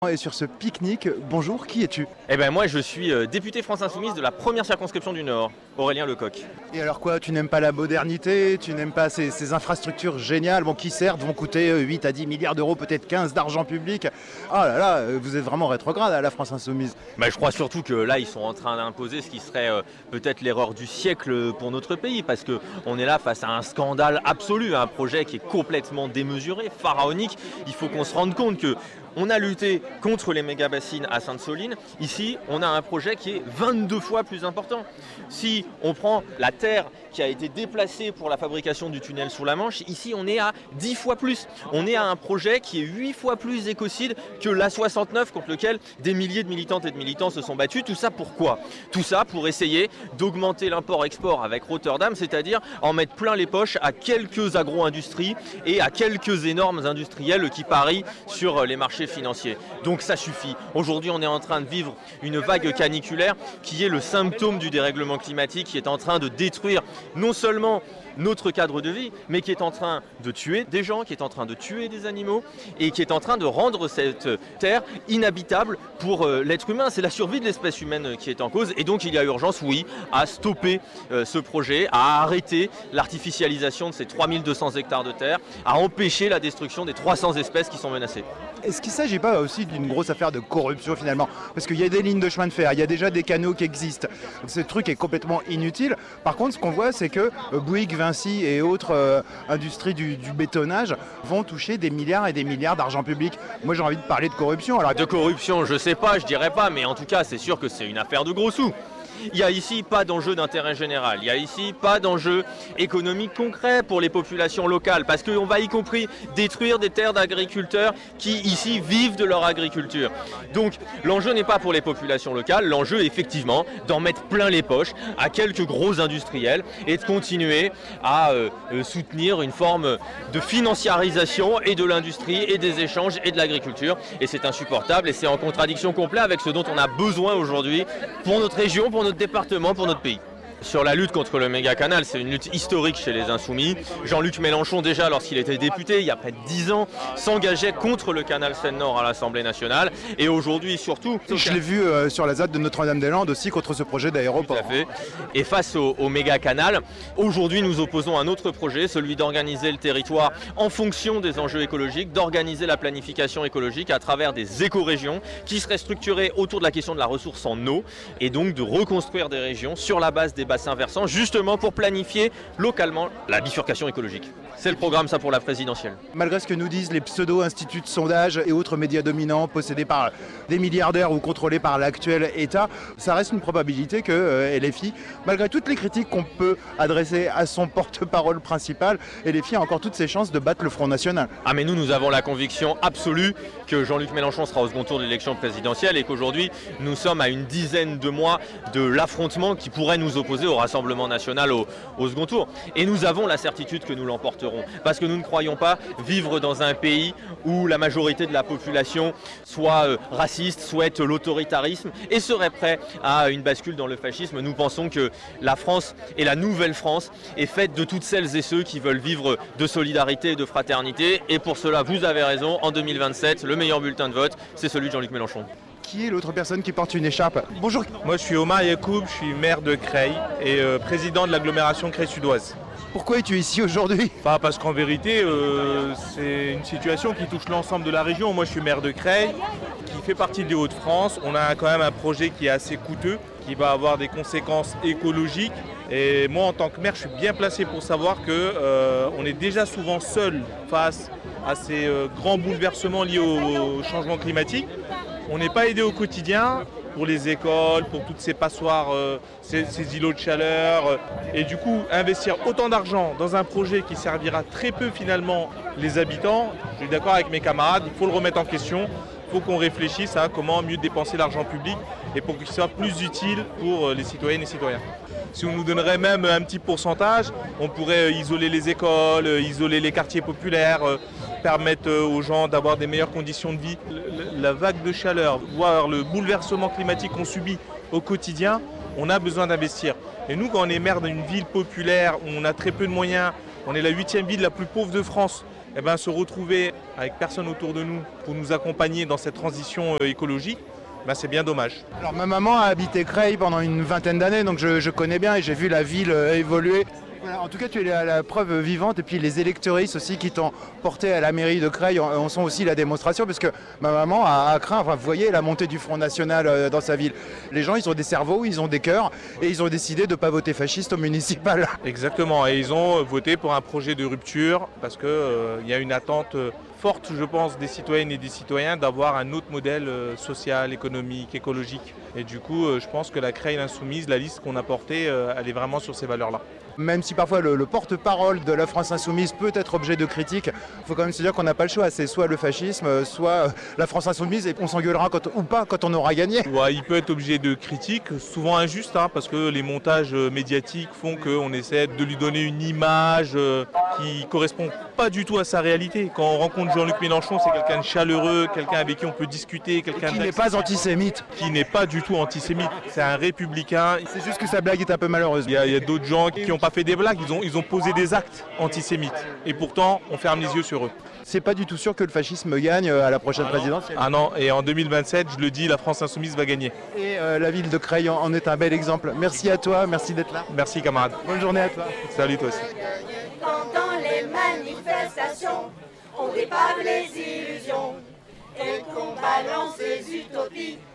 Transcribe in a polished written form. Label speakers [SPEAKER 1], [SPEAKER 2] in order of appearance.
[SPEAKER 1] Et sur ce pique-nique, bonjour, qui es-tu?
[SPEAKER 2] Eh ben moi je suis député France Insoumise de la première circonscription du Nord, Aurélien Lecoq.
[SPEAKER 1] Et alors quoi, tu n'aimes pas la modernité, tu n'aimes pas ces infrastructures géniales, qui certes vont coûter 8 à 10 milliards d'euros, peut-être 15 d'argent public. Ah là là, vous êtes vraiment rétrograde à la France Insoumise.
[SPEAKER 2] Je crois surtout que là ils sont en train d'imposer ce qui serait peut-être l'erreur du siècle pour notre pays, parce qu'on est là face à un scandale absolu, un projet qui est complètement démesuré, pharaonique. Il faut qu'on se rende compte que on a lutté contre les méga-bassines à Sainte-Soline. Ici, on a un projet qui est 22 fois plus important. Si on prend la terre qui a été déplacée pour la fabrication du tunnel sous la Manche, ici, on est à 10 fois plus. On est à un projet qui est 8 fois plus écocide que l'A69, contre lequel des milliers de militantes et de militants se sont battus. Tout ça pourquoi? Tout ça pour essayer d'augmenter l'import-export avec Rotterdam, c'est-à-dire en mettre plein les poches à quelques agro-industries et à quelques énormes industriels qui parient sur les marchés financiers. Donc ça suffit. Aujourd'hui, on est en train de vivre une vague caniculaire qui est le symptôme du dérèglement climatique, qui est en train de détruire non seulement notre cadre de vie, mais qui est en train de tuer des gens, qui est en train de tuer des animaux et qui est en train de rendre cette terre inhabitable pour l'être humain. C'est la survie de l'espèce humaine qui est en cause et donc il y a urgence, oui, à stopper ce projet, à arrêter l'artificialisation de ces 3200 hectares de terre, à empêcher la destruction des 300 espèces qui sont menacées.
[SPEAKER 1] Est-ce qu'il ne s'agit pas aussi d'une grosse affaire de corruption finalement? Parce qu'il y a des lignes de chemin de fer, il y a déjà des canaux qui existent. Donc ce truc est complètement inutile. Par contre, ce qu'on voit, c'est que Bouygues, Vinci et autres industries du bétonnage vont toucher des milliards et des milliards d'argent public. Moi, j'ai envie de parler de corruption. Alors...
[SPEAKER 2] De corruption, je sais pas, je dirais pas, mais en tout cas, c'est sûr que c'est une affaire de gros sous. Il n'y a ici pas d'enjeu d'intérêt général, il n'y a ici pas d'enjeu économique concret pour les populations locales, parce qu'on va y compris détruire des terres d'agriculteurs qui ici vivent de leur agriculture. Donc l'enjeu n'est pas pour les populations locales, l'enjeu est effectivement d'en mettre plein les poches à quelques gros industriels et de continuer à soutenir une forme de financiarisation et de l'industrie et des échanges et de l'agriculture. Et c'est insupportable et c'est en contradiction complète avec ce dont on a besoin aujourd'hui pour notre région, pour notre département, pour notre pays. Sur la lutte contre le méga-canal, c'est une lutte historique chez les Insoumis. Jean-Luc Mélenchon, déjà lorsqu'il était député, il y a près de 10 ans, s'engageait contre le canal Seine-Nord à l'Assemblée nationale. Et aujourd'hui, surtout...
[SPEAKER 1] Je l'ai vu sur la ZAD de Notre-Dame-des-Landes aussi contre ce projet d'aéroport.
[SPEAKER 2] Tout à fait. Et face au méga-canal, aujourd'hui nous opposons un autre projet, celui d'organiser le territoire en fonction des enjeux écologiques, d'organiser la planification écologique à travers des écorégions qui seraient structurées autour de la question de la ressource en eau et donc de reconstruire des régions sur la base des bassins versants, justement pour planifier localement la bifurcation écologique. C'est le programme ça pour la présidentielle.
[SPEAKER 1] Malgré ce que nous disent les pseudo-instituts de sondage et autres médias dominants possédés par des milliardaires ou contrôlés par l'actuel État, ça reste une probabilité que LFI, malgré toutes les critiques qu'on peut adresser à son porte-parole principal, LFI a encore toutes ses chances de battre le Front National.
[SPEAKER 2] Ah mais nous avons la conviction absolue que Jean-Luc Mélenchon sera au second tour de l'élection présidentielle et qu'aujourd'hui nous sommes à une dizaine de mois de l'affrontement qui pourrait nous opposer au Rassemblement national au second tour. Et nous avons la certitude que nous l'emporterons. Parce que nous ne croyons pas vivre dans un pays où la majorité de la population soit raciste, souhaite l'autoritarisme et serait prêt à une bascule dans le fascisme. Nous pensons que la France et la nouvelle France est faite de toutes celles et ceux qui veulent vivre de solidarité et de fraternité. Et pour cela, vous avez raison, en 2027, le meilleur bulletin de vote, c'est celui de Jean-Luc Mélenchon.
[SPEAKER 1] Qui est l'autre personne qui porte une écharpe? Bonjour.
[SPEAKER 3] Moi je suis Omar Yacoub, je suis maire de Creil et président de l'agglomération Creil-Sud-Ouest.
[SPEAKER 1] Pourquoi es-tu ici aujourd'hui?
[SPEAKER 3] Parce qu'en vérité, c'est une situation qui touche l'ensemble de la région. Moi je suis maire de Creil, qui fait partie des Hauts-de-France. On a quand même un projet qui est assez coûteux, qui va avoir des conséquences écologiques. Et moi en tant que maire, je suis bien placé pour savoir qu'on est déjà souvent seul face à ces grands bouleversements liés au changement climatique. On n'est pas aidé au quotidien pour les écoles, pour toutes ces passoires, ces îlots de chaleur. Et du coup, investir autant d'argent dans un projet qui servira très peu finalement les habitants, je suis d'accord avec mes camarades, il faut le remettre en question. Il faut qu'on réfléchisse à comment mieux dépenser l'argent public et pour qu'il soit plus utile pour les citoyennes et citoyens. Si on nous donnerait même un petit pourcentage, on pourrait isoler les écoles, isoler les quartiers populaires, permettre aux gens d'avoir des meilleures conditions de vie. La vague de chaleur, voire le bouleversement climatique qu'on subit au quotidien, on a besoin d'investir. Et nous, quand on est maire d'une ville populaire où on a très peu de moyens, on est la 8e ville la plus pauvre de France, se retrouver avec personne autour de nous pour nous accompagner dans cette transition écologique, c'est bien dommage.
[SPEAKER 1] Alors ma maman a habité Creil pendant une vingtaine d'années, donc je connais bien et j'ai vu la ville évoluer. Voilà, en tout cas, tu es la preuve vivante et puis les électeuristes aussi qui t'ont porté à la mairie de Creil en sont aussi la démonstration parce que ma maman a craint, vous voyez la montée du Front National dans sa ville. Les gens, ils ont des cerveaux, ils ont des cœurs et ils ont décidé de ne pas voter fasciste au municipal.
[SPEAKER 3] Exactement, et ils ont voté pour un projet de rupture parce qu'il y a une attente forte, je pense, des citoyennes et des citoyens d'avoir un autre modèle social, économique, écologique. Et du coup, je pense que la Creil Insoumise, la liste qu'on a portée, elle est vraiment sur ces valeurs-là.
[SPEAKER 1] Même si parfois le porte-parole de la France Insoumise peut être objet de critique, il faut quand même se dire qu'on n'a pas le choix. C'est soit le fascisme, soit la France Insoumise et on s'engueulera ou pas quand on aura gagné.
[SPEAKER 3] Ouais, il peut être objet de critiques, souvent injustes, parce que les montages médiatiques font qu'on essaie de lui donner une image qui ne correspond pas du tout à sa réalité. Quand on rencontre Jean-Luc Mélenchon, c'est quelqu'un de chaleureux, quelqu'un avec qui on peut discuter, quelqu'un
[SPEAKER 1] qui n'est pas antisémite.
[SPEAKER 3] Qui n'est pas du tout antisémite. C'est un républicain.
[SPEAKER 1] C'est juste que sa blague est un peu malheureuse.
[SPEAKER 3] Il y a d'autres gens qui n'ont pas fait des blagues, ils ont posé des actes antisémites. Et pourtant, on ferme les yeux sur eux.
[SPEAKER 1] C'est pas du tout sûr que le fascisme gagne à la prochaine présidentielle.
[SPEAKER 3] Ah non, et en 2027, je le dis, la France Insoumise va gagner.
[SPEAKER 1] Et la ville de Creil en est un bel exemple. Merci à toi, merci d'être là.
[SPEAKER 3] Merci camarade.
[SPEAKER 1] Bonne journée à toi.
[SPEAKER 3] Salut toi aussi.
[SPEAKER 4] Pendant les manifestations, on dépave les illusions et qu'on balance les utopies.